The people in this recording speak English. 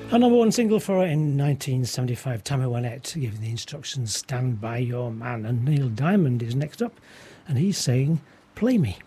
A number one single for her in 1975, Tammy Wynette giving the instructions, Stand By Your Man. And Neil Diamond is next up, and he's saying, Play Me.